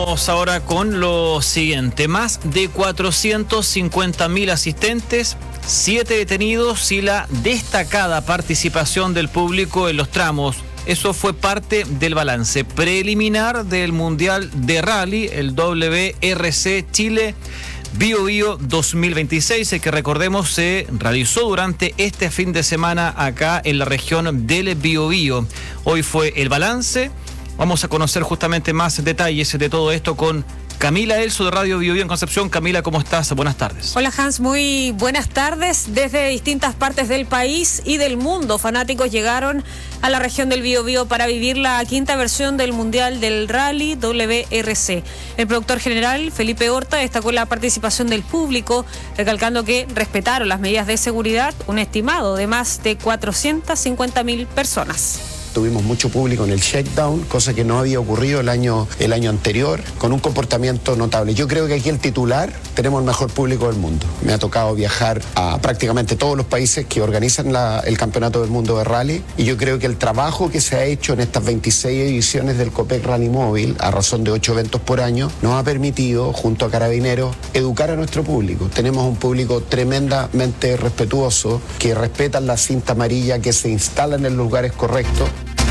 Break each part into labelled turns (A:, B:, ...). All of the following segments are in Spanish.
A: Vamos ahora con lo siguiente. Más de 450.000 asistentes, 7 detenidos y la destacada participación del público en los tramos. Eso fue parte del balance preliminar del Mundial de Rally, el WRC Chile Biobío 2026, el que recordemos se realizó durante este fin de semana acá en la región del Biobío. Hoy fue el balance. Vamos a conocer justamente más detalles de todo esto con Camila Elso de Radio Biobío en Concepción. Camila, ¿cómo estás? Buenas tardes.
B: Hola Hans, muy buenas tardes. Desde distintas partes del país y del mundo, fanáticos llegaron a la región del Biobío para vivir la quinta versión del Mundial del Rally WRC. El productor general, Felipe Horta, destacó la participación del público, recalcando que respetaron las medidas de seguridad, un estimado de más de 450.000 personas.
C: Tuvimos mucho público en el shakedown, cosa que no había ocurrido el año anterior, con un comportamiento notable. Yo creo que aquí el titular, tenemos el mejor público del mundo. Me ha tocado viajar a prácticamente todos los países que organizan el Campeonato del Mundo de Rally, y yo creo que el trabajo que se ha hecho en estas 26 ediciones del Copec Rally Móvil, a razón de 8 eventos por año, nos ha permitido, junto a Carabineros, educar a nuestro público. Tenemos un público tremendamente respetuoso, que respetan la cinta amarilla, que se instalan en los lugares correctos.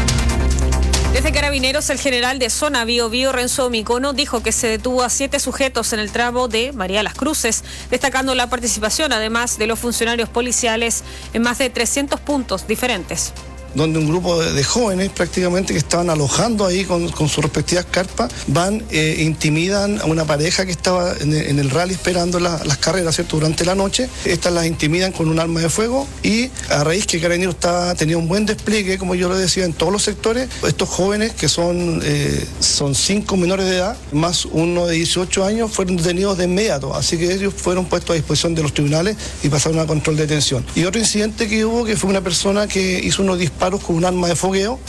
B: Desde Carabineros, el general de zona Biobío, Renzo Micono, dijo que se detuvo a 7 sujetos en el tramo de María Las Cruces, destacando la participación, además de los funcionarios policiales, en más de 300 puntos diferentes.
D: Donde un grupo de jóvenes prácticamente que estaban alojando ahí con sus respectivas carpas, van, intimidan a una pareja que estaba en el rally esperando las carreras, ¿cierto?, durante la noche. Estas las intimidan con un arma de fuego, y a raíz que Carabineros tenía un buen despliegue, como yo lo decía, en todos los sectores, estos jóvenes, que son 5 menores de edad, más uno de 18 años, fueron detenidos de inmediato. Así que ellos fueron puestos a disposición de los tribunales y pasaron a control de detención. Y otro incidente que hubo, que fue una persona que hizo unos disparos con un arma de fogueo.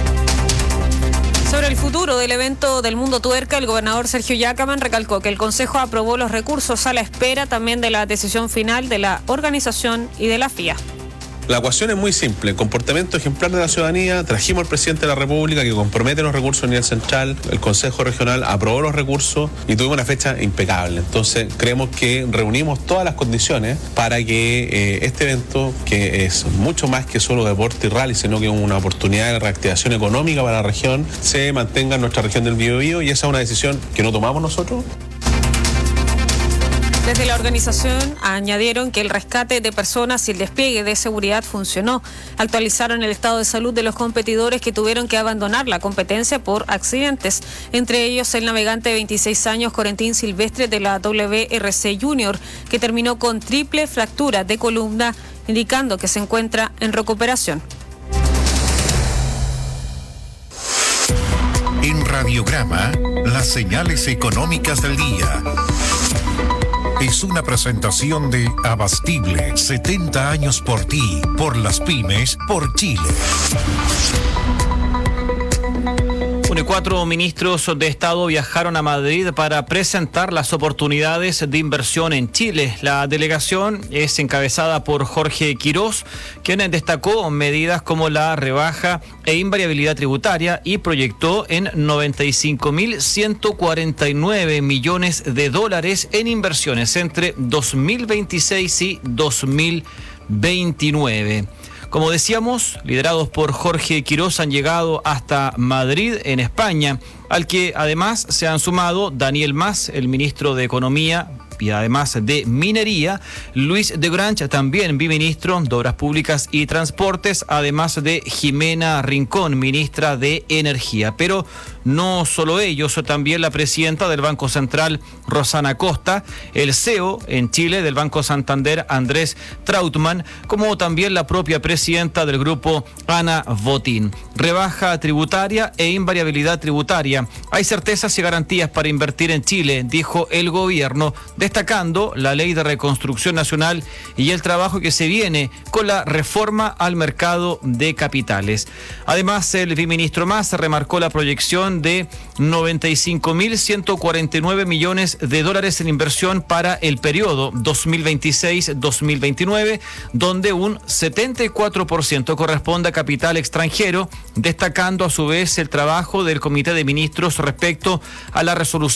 B: Sobre el futuro del evento del Mundo Tuerca, el gobernador Sergio Yacaman recalcó que el Consejo aprobó los recursos a la espera también de la decisión final de la organización y de la FIA.
E: La ecuación es muy simple: comportamiento ejemplar de la ciudadanía. Trajimos al presidente de la República, que compromete los recursos a nivel central. El Consejo Regional aprobó los recursos y tuvimos una fecha impecable. Entonces creemos que reunimos todas las condiciones para que este evento, que es mucho más que solo deporte y rally, sino que es una oportunidad de reactivación económica para la región, se mantenga en nuestra región del Biobío, y esa es una decisión que no tomamos nosotros.
B: Desde la organización añadieron que el rescate de personas y el despliegue de seguridad funcionó. Actualizaron el estado de salud de los competidores que tuvieron que abandonar la competencia por accidentes. Entre ellos el navegante de 26 años, Corentín Silvestre, de la WRC Junior, que terminó con triple fractura de columna, indicando que se encuentra en recuperación.
F: En Radiograma, las señales económicas del día. Es una presentación de Abastible, 70 años por ti, por las pymes, por Chile.
A: 4 ministros de Estado viajaron a Madrid para presentar las oportunidades de inversión en Chile. La delegación es encabezada por Jorge Quirós, quien destacó medidas como la rebaja e invariabilidad tributaria y proyectó en 95.149 millones de dólares en inversiones entre 2026 y 2029. Como decíamos, liderados por Jorge Quirós, han llegado hasta Madrid, en España, al que además se han sumado Daniel Mas, el ministro de Economía, y además de Minería, Luis de Granch, también biministro de Obras Públicas y Transportes, además de Jimena Rincón, ministra de Energía. Pero no solo ellos, también la presidenta del Banco Central, Rosana Costa, el CEO en Chile del Banco Santander, Andrés Trautmann, como también la propia presidenta del grupo, Ana Botín. Rebaja tributaria e invariabilidad tributaria. Hay certezas y garantías para invertir en Chile, dijo el gobierno, destacando la Ley de Reconstrucción Nacional y el trabajo que se viene con la reforma al mercado de capitales. Además, el viceministro Mas remarcó la proyección de 95.149 millones de dólares en inversión para el periodo 2026-2029, donde un 74% corresponde a capital extranjero, destacando a su vez el trabajo del Comité de Ministros respecto a la resolución